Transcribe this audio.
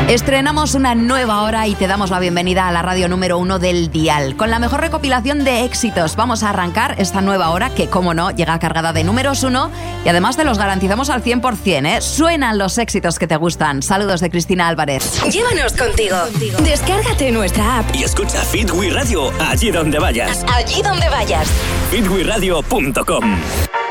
Estrenamos una nueva hora y te damos la bienvenida a la radio número 1 del dial. Con la mejor recopilación de éxitos vamos a arrancar esta nueva hora que, como no, llega cargada de números 1 y además te los garantizamos al 100%, ¿eh? Suenan los éxitos que te gustan. Saludos de Cristina Álvarez. Llévanos contigo. Descárgate nuestra app y escucha Fit We Radio allí donde vayas. Allí donde vayas. fitweradio.com.